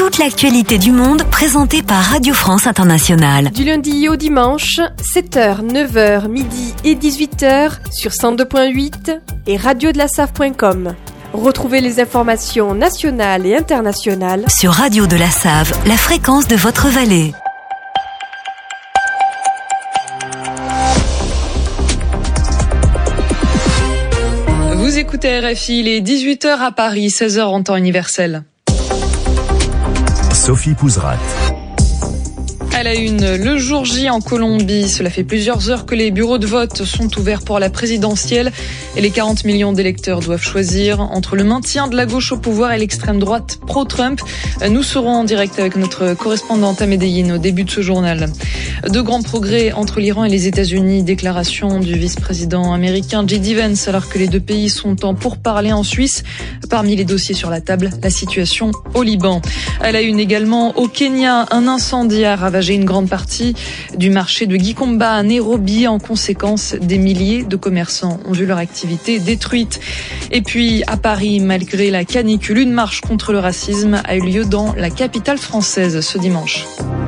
toute l'actualité du monde présentée par Radio France Internationale. Du lundi au dimanche, 7h, 9h, midi et 18h sur 102.8 et radiodelaSave.com. Retrouvez les informations nationales et internationales sur Radio de la Save, la fréquence de votre vallée. Vous écoutez RFI, il est 18h à Paris, 16h en temps universel. Sophie Pouzrat. À la une, le jour J en Colombie. Cela fait plusieurs heures que les bureaux de vote sont ouverts pour la présidentielle et les 40 millions d'électeurs doivent choisir entre le maintien de la gauche au pouvoir et l'extrême droite pro-Trump. Nous serons en direct avec notre correspondante à Medellín au début de ce journal. De grands progrès entre l'Iran et les États-Unis. Déclaration du vice-président américain J.D. Vance alors que les deux pays sont en pourparlers en Suisse. Parmi les dossiers sur la table, la situation au Liban. À la une également, au Kenya, un incendie a ravagé une grande partie du marché de Gikomba à Nairobi. En conséquence, des milliers de commerçants ont vu leur activité détruite. Et puis, à Paris, malgré la canicule, une marche contre le racisme a eu lieu dans la capitale française ce dimanche.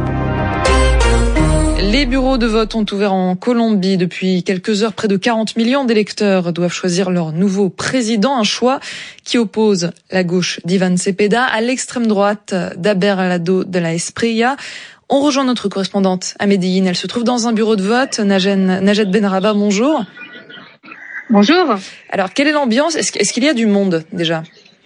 Les bureaux de vote ont ouvert en Colombie depuis quelques heures. Près de 40 millions d'électeurs doivent choisir leur nouveau président. Un choix qui oppose la gauche d'Iván Cepeda à l'extrême droite d'Abelardo de la Espriella. On rejoint notre correspondante à Medellín. Elle se trouve dans un bureau de vote. Najed Benrabah, bonjour. Bonjour. Alors, quelle est l'ambiance ? Est-ce qu'il y a du monde déjà ?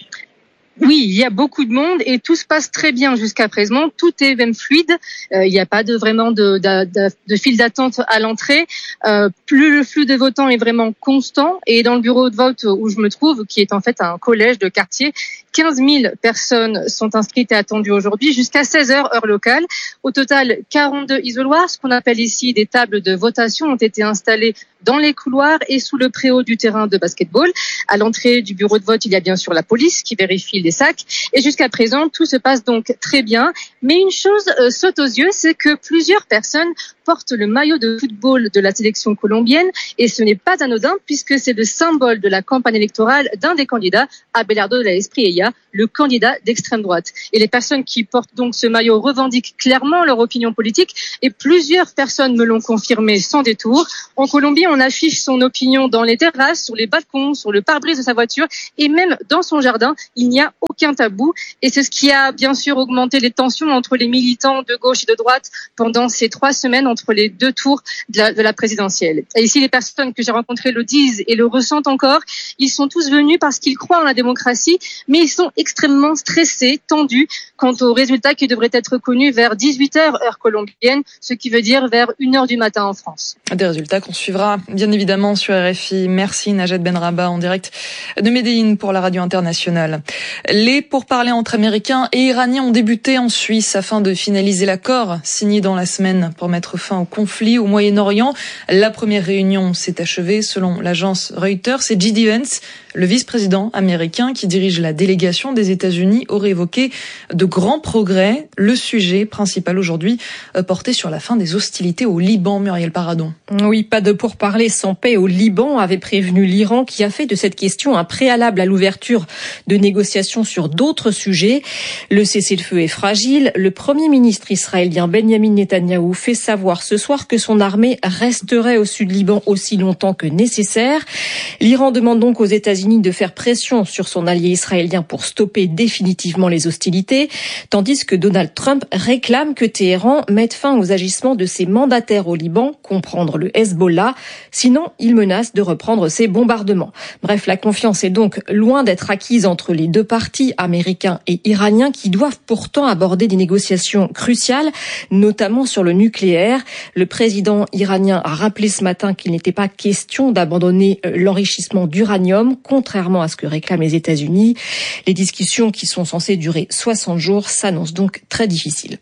Oui, il y a beaucoup de monde et tout se passe très bien jusqu'à présent. Tout est même fluide. Il n'y a pas vraiment de file d'attente à l'entrée. Plus le flux des votants est vraiment constant. Et dans le bureau de vote où je me trouve, qui est en fait un collège de quartier, 15 000 personnes sont inscrites et attendues aujourd'hui jusqu'à 16h heure locale. Au total, 42 isoloirs, ce qu'on appelle ici des tables de votation, ont été installées dans les couloirs et sous le préau du terrain de basketball. À l'entrée du bureau de vote, il y a bien sûr la police qui vérifie les sacs. Et jusqu'à présent, tout se passe donc très bien. Mais une chose saute aux yeux, c'est que plusieurs personnes portent le maillot de football de la sélection colombienne. Et ce n'est pas anodin puisque c'est le symbole de la campagne électorale d'un des candidats, Abelardo de la Espriella, le candidat d'extrême droite. Et les personnes qui portent donc ce maillot revendiquent clairement leur opinion politique. Et plusieurs personnes me l'ont confirmé sans détour. En Colombie, on affiche son opinion dans les terrasses, sur les balcons, sur le pare-brise de sa voiture et même dans son jardin. Il n'y a aucun tabou. Et c'est ce qui a bien sûr augmenté les tensions entre les militants de gauche et de droite pendant ces 3 semaines entre les 2 tours de la présidentielle. Et ici, les personnes que j'ai rencontrées le disent et le ressentent encore. Ils sont tous venus parce qu'ils croient en la démocratie, mais ils sont extrêmement stressés, tendus quant aux résultats qui devraient être connus vers 18h heure colombienne, ce qui veut dire vers 1h du matin en France. Des résultats qu'on suivra bien évidemment sur RFI. Merci Najed Benrabah en direct de Medellín pour la radio internationale. Les pourparlers entre Américains et Iraniens ont débuté en Suisse afin de finaliser l'accord signé dans la semaine pour mettre fin au conflit au Moyen-Orient. La première réunion s'est achevée selon l'agence Reuters et J.D. Vance, le vice-président américain qui dirige la délégation des États-Unis, aurait évoqué de grands progrès. Le sujet principal aujourd'hui porté sur la fin des hostilités au Liban. Muriel Paradon. Oui, pas de pourparlers sans paix au Liban, avait prévenu l'Iran qui a fait de cette question un préalable à l'ouverture de négociations sur d'autres sujets. Le cessez-le-feu est fragile. Le Premier ministre israélien Benjamin Netanyahou fait savoir ce soir que son armée resterait au sud Liban aussi longtemps que nécessaire. L'Iran demande donc aux États-Unis de faire pression sur son allié israélien pour stopper définitivement les hostilités, tandis que Donald Trump réclame que Téhéran mette fin aux agissements de ses mandataires au Liban, comprendre le Hezbollah, sinon il menace de reprendre ses bombardements. Bref, la confiance est donc loin d'être acquise entre les deux parties, américains et iraniens, qui doivent pourtant aborder des négociations cruciales, notamment sur le nucléaire. Le président iranien a rappelé ce matin qu'il n'était pas question d'abandonner l'enrichissement d'uranium, contrairement à ce que réclament les États-Unis. Les discussions qui sont censées durer 60 jours s'annoncent donc très difficiles.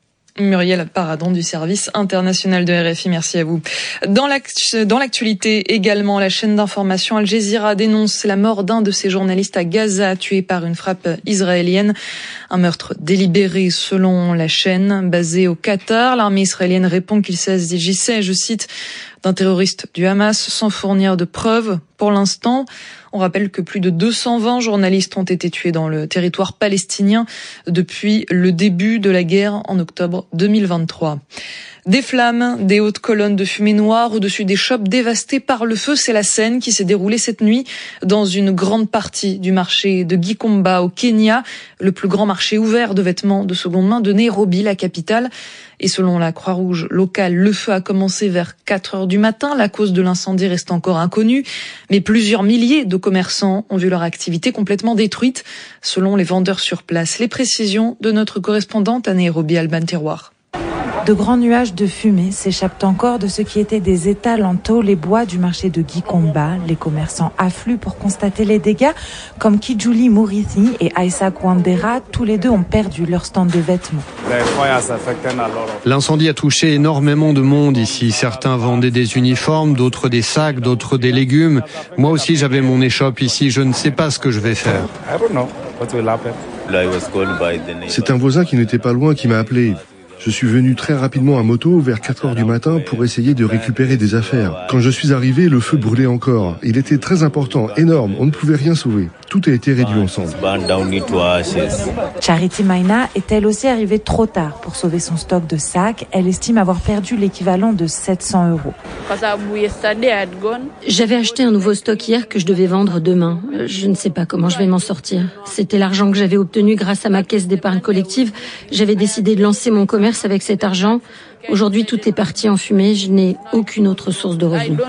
Muriel Paradon du service international de RFI, merci à vous. Dans l'actualité également, la chaîne d'information Al Jazeera dénonce la mort d'un de ses journalistes à Gaza, tué par une frappe israélienne. Un meurtre délibéré selon la chaîne, basée au Qatar. L'armée israélienne répond qu'il s'agissait, je cite, d'un terroriste du Hamas sans fournir de preuves pour l'instant. On rappelle que plus de 220 journalistes ont été tués dans le territoire palestinien depuis le début de la guerre en octobre 2023. Des flammes, des hautes colonnes de fumée noire au-dessus des shops dévastés par le feu. C'est la scène qui s'est déroulée cette nuit dans une grande partie du marché de Gikomba au Kenya, le plus grand marché ouvert de vêtements de seconde main de Nairobi, la capitale. Et selon la Croix-Rouge locale, le feu a commencé vers 4 heures du matin. La cause de l'incendie reste encore inconnue. Mais plusieurs milliers de commerçants ont vu leur activité complètement détruite, selon les vendeurs sur place. Les précisions de notre correspondante à Nairobi, Alban Terroir. De grands nuages de fumée s'échappent encore de ce qui étaient des étals en tôle et bois du marché de Gikomba. Les commerçants affluent pour constater les dégâts, comme Kijuli Murithi et Aïssa Kwandera. Tous les deux ont perdu leur stand de vêtements. L'incendie a touché énormément de monde ici. Certains vendaient des uniformes, d'autres des sacs, d'autres des légumes. Moi aussi, j'avais mon échoppe ici. Je ne sais pas ce que je vais faire. C'est un voisin qui n'était pas loin qui m'a appelé. Je suis venu très rapidement à moto vers 4 heures du matin pour essayer de récupérer des affaires. Quand je suis arrivé, le feu brûlait encore. Il était très important, énorme, on ne pouvait rien sauver. Tout a été réduit ensemble. Charity Maina est elle aussi arrivée trop tard pour sauver son stock de sacs. Elle estime avoir perdu l'équivalent de 700 €. J'avais acheté un nouveau stock hier que je devais vendre demain. Je ne sais pas comment je vais m'en sortir. C'était l'argent que j'avais obtenu grâce à ma caisse d'épargne collective. J'avais décidé de lancer mon commerce avec cet argent. Aujourd'hui, tout est parti en fumée. Je n'ai aucune autre source de revenus.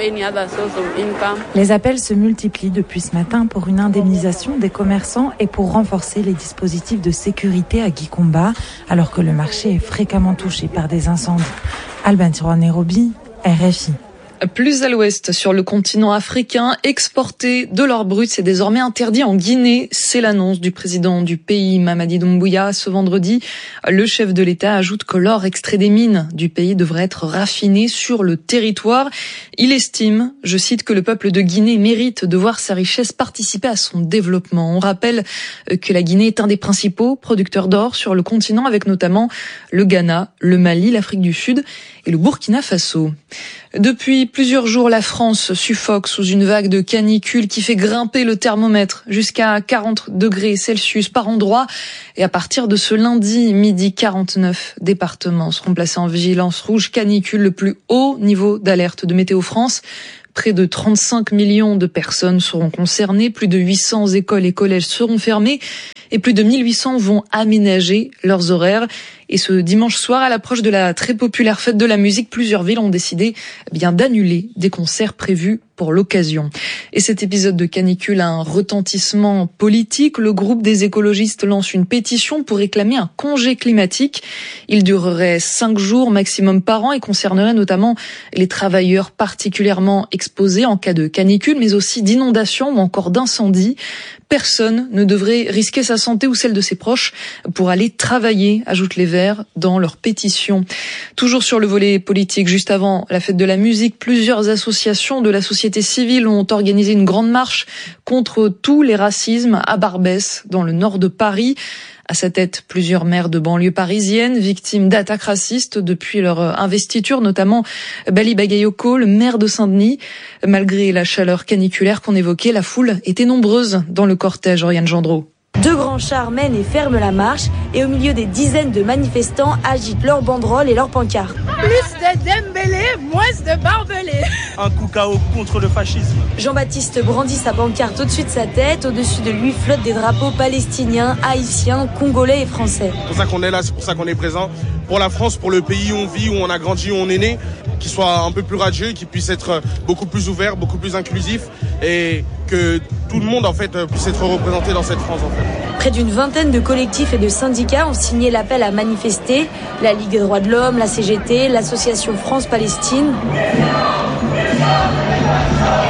Les appels se multiplient depuis ce matin pour une indemnisation des commerçants et pour renforcer les dispositifs de sécurité à Gikomba, alors que le marché est fréquemment touché par des incendies. Alban Terroir, Nairobi, RFI. Plus à l'ouest, sur le continent africain, exporter de l'or brut, c'est désormais interdit en Guinée. C'est l'annonce du président du pays, Mamadi Doumbouya, ce vendredi. Le chef de l'État ajoute que l'or extrait des mines du pays devrait être raffiné sur le territoire. Il estime, je cite, que le peuple de Guinée mérite de voir sa richesse participer à son développement. On rappelle que la Guinée est un des principaux producteurs d'or sur le continent, avec notamment le Ghana, le Mali, l'Afrique du Sud et le Burkina Faso. Depuis plusieurs jours, la France suffoque sous une vague de canicule qui fait grimper le thermomètre jusqu'à 40 degrés Celsius par endroit. Et à partir de ce lundi midi, 49 départements seront placés en vigilance rouge canicule, le plus haut niveau d'alerte de Météo France. Près de 35 millions de personnes seront concernées, plus de 800 écoles et collèges seront fermés et plus de 1800 vont aménager leurs horaires. Et ce dimanche soir, à l'approche de la très populaire fête de la musique, plusieurs villes ont décidé d'annuler des concerts prévus pour l'occasion. Et cet épisode de canicule a un retentissement politique. Le groupe des écologistes lance une pétition pour réclamer un congé climatique. Il durerait 5 jours maximum par an et concernerait notamment les travailleurs particulièrement exposés en cas de canicule, mais aussi d'inondation ou encore d'incendie. Personne ne devrait risquer sa santé ou celle de ses proches pour aller travailler, ajoutent les Verts dans leur pétition. Toujours sur le volet politique, juste avant la fête de la musique, plusieurs associations de la société civile ont organisé une grande marche contre tous les racismes à Barbès, dans le nord de Paris. À sa tête, plusieurs maires de banlieue parisienne, victimes d'attaques racistes depuis leur investiture, notamment Bali Bagayoko, le maire de Saint-Denis. Malgré la chaleur caniculaire qu'on évoquait, la foule était nombreuse dans le cortège. Oriane Gendreau. 2 grands chars mènent et ferment la marche et au milieu des dizaines de manifestants agitent leurs banderoles et leurs pancartes. Plus de Dembélé, moins de Barbelé. Un coup KO contre le fascisme. Jean-Baptiste brandit sa pancarte au-dessus de sa tête. Au-dessus de lui flottent des drapeaux palestiniens, haïtiens, congolais et français. C'est pour ça qu'on est là, c'est pour ça qu'on est présent. Pour la France, pour le pays où on vit, où on a grandi, où on est né, qu'il soit un peu plus radieux, qu'il puisse être beaucoup plus ouvert, beaucoup plus inclusif et que tout le monde en fait puisse être représenté dans cette France en fait. Près d'une vingtaine de collectifs et de syndicats ont signé l'appel à manifester. La Ligue des droits de l'homme, la CGT, l'association France-Palestine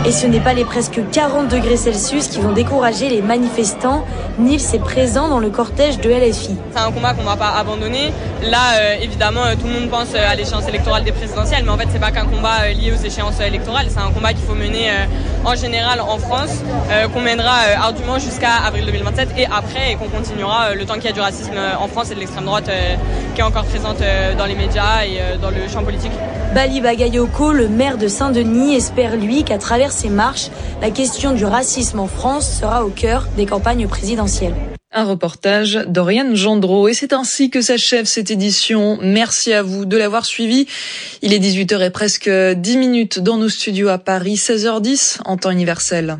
Et ce n'est pas les presque 40 degrés Celsius qui vont décourager les manifestants. Nils est présent dans le cortège de LFI. C'est un combat qu'on ne va pas abandonner. Là, évidemment, tout le monde pense à l'échéance électorale des présidentielles, mais en fait, c'est pas qu'un combat lié aux échéances électorales. C'est un combat qu'il faut mener en général en France, qu'on mènera ardument jusqu'à avril 2027 et après, et qu'on continuera le temps qu'il y a du racisme en France et de l'extrême droite qui est encore présente dans les médias et dans le champ politique. Bali Bagayoko, le maire de Saint-Denis, espère lui qu'à travers ces marches, la question du racisme en France sera au cœur des campagnes présidentielles. Un reportage d'Oriane Gendreau. Et c'est ainsi que s'achève cette édition. Merci à vous de l'avoir suivi. Il est 18h et presque 10 minutes dans nos studios à Paris, 16h10 en temps universel.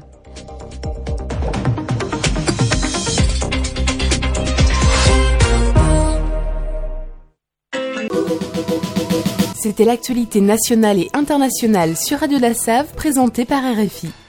C'était l'actualité nationale et internationale sur Radio de la Save, présentée par RFI.